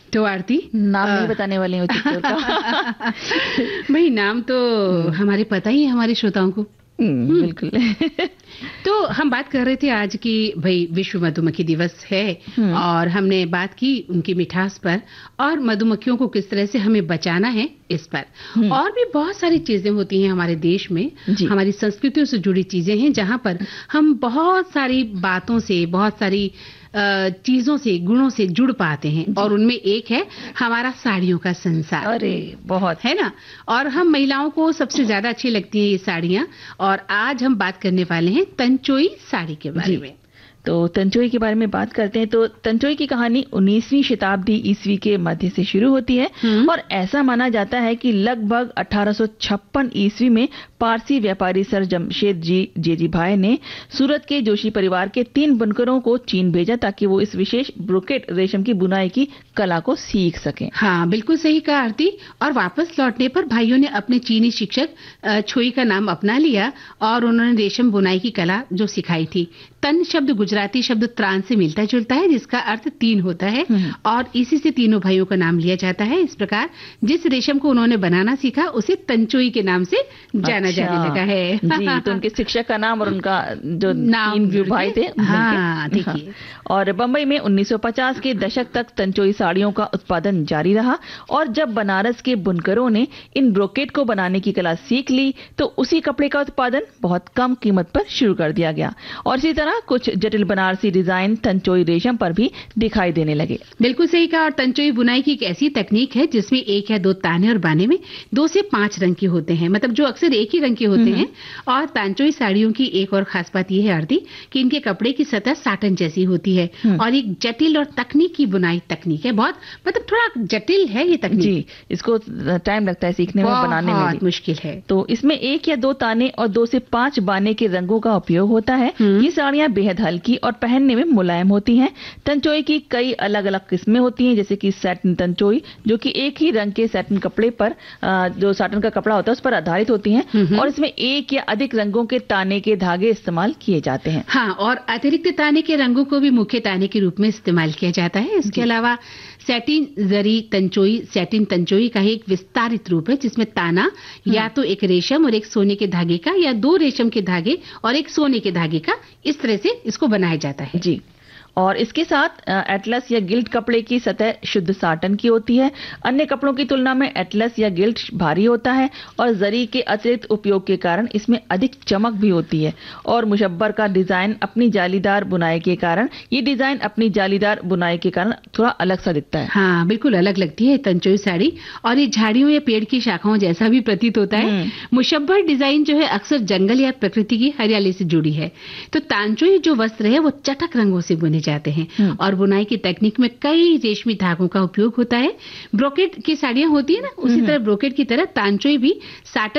तो आरती नाम नहीं बताने वाली हूँ चित्तौड़ का। भाई नाम तो हमारे पता ही है हमारे श्रोताओं को। बिल्कुल। तो हम बात कर रहे थे आज की भाई विश्व मधुमक्खी दिवस है और हमने बात की उनकी मिठास पर और मधुमक्खियों को किस तरह से हमें बचाना है इस पर। और भी बहुत सारी चीजें होती हैं हमारे देश में, हमारी संस्कृतियों से जुड़ी चीजें हैं जहां पर हम बहुत सारी बातों से, बहुत सारी चीजों से, गुणों से जुड़ पाते हैं और उनमें एक है हमारा साड़ियों का संसार। अरे बहुत है ना। और हम महिलाओं को सबसे ज्यादा अच्छी लगती हैं ये साड़ियां और आज हम बात करने वाले हैं तंचोई साड़ी के बारे में। तो तंचोई के बारे में बात करते हैं। तो तंचोई की कहानी 19वीं शताब्दी ईस्वी के मध्य से शुरू होती है और ऐसा माना जाता है कि लगभग 1856 ईस्वी में पारसी व्यापारी सर जमशेद जी जेजी भाई ने सूरत के जोशी परिवार के 3 बुनकरों को चीन भेजा ताकि वो इस विशेष ब्रोकेट रेशम की बुनाई की कला को सीख सकें। हाँ, बिल्कुल सही कहा आरती। और वापस लौटने पर भाइयों ने अपने चीनी शिक्षक छोई का नाम अपना लिया और उन्होंने रेशम बुनाई की कला जो सिखाई थी। तन शब्द गुजराती शब्द त्रान से मिलता जुलता है जिसका अर्थ 3 होता है और इसी से तीनों भाइयों का नाम लिया जाता है। इस प्रकार जिस रेशम को उन्होंने बनाना सीखा उसे तंचोई के नाम से जाना जाने लगा है। जी, तो उनके शिक्षक का नाम और उनका जो नाम भाई थे। हाँ, देखिए। और बंबई में 1950 के दशक तक तंचोई साड़ियों का उत्पादन जारी रहा और जब बनारस के बुनकरों ने इन ब्रोकेट को बनाने की कला सीख ली तो उसी कपड़े का उत्पादन बहुत कम कीमत पर शुरू कर दिया गया और इसी तरह कुछ जटिल बनारसी डिजाइन तंचोई रेशम पर भी दिखाई देने लगे। बिल्कुल सही कहा। और तंचोई बुनाई की एक ऐसी तकनीक है जिसमें 1 या 2 ताने और बाने में 2 से 5 रंग के होते हैं, मतलब जो अक्सर एक ही रंग के होते हैं। और तंचोई साड़ियों की एक और खास बात यह है आरती कि इनके कपड़े की सतह साटन जैसी होती है और एक जटिल और तकनीकी बुनाई तकनीक है। बहुत मतलब थोड़ा जटिल है ये तकनीक। जी, इसको टाइम लगता है सीखने में, बनाने में भी मुश्किल है। तो इसमें 1 या 2 ताने और 2 से 5 बाने के रंगों का उपयोग होता है। ये साड़ियां बेहद हल्की और पहनने में मुलायम होती हैं। तंचोई की कई अलग अलग किस्में होती हैं जैसे कि सैटिन तंचोई जो कि एक ही रंग के सैटिन कपड़े पर जो साटन का कपड़ा होता है उस पर आधारित होती हैं और इसमें 1 या अधिक रंगों के ताने के धागे इस्तेमाल किए जाते हैं। हाँ, और अतिरिक्त ताने के रंगों को भी मुख्य ताने के रूप में इस्तेमाल किया जाता है। इसके अलावा सैटिन जरी तंचोई सैटिन तंचोई का एक विस्तारित रूप है जिसमें ताना या तो एक रेशम और एक सोने के धागे का या 2 रेशम के धागे और एक सोने के धागे का, इस तरह से इसको बनाया जाता है। जी, और इसके साथ एटलस या गिल्ट कपड़े की सतह शुद्ध साटन की होती है। अन्य कपड़ों की तुलना में एटलस या गिल्ट भारी होता है और जरी के अतिरिक्त उपयोग के कारण इसमें अधिक चमक भी होती है और मुशब्बर का डिजाइन अपनी जालीदार बुनाई के कारण थोड़ा अलग सा दिखता है। हाँ, बिल्कुल अलग लगती है तंचोई साड़ी और ये झाड़ियों या पेड़ की शाखाओं जैसा भी प्रतीत होता है। मुशब्बर डिजाइन जो है अक्सर जंगल या प्रकृति की हरियाली से जुड़ी है। तो तंचोई जो वस्त्र है वो चटक रंगों से बुने जाते हैं और बुनाई की तकनीक में कई रेशमी धागों का उपयोग होता है। ब्रोकेट की साड़ियां होती है ना, उसी तरह ब्रोकेट की तरह तंचोई भी साटन